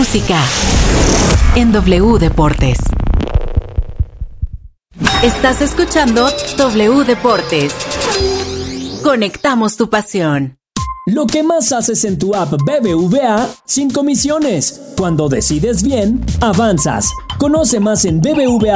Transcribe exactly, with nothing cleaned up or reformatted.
música en W Deportes. Estás escuchando W Deportes. Conectamos tu pasión. Lo que más haces en tu app B B V A sin comisiones. Cuando decides bien, avanzas. Conoce más en B B V A.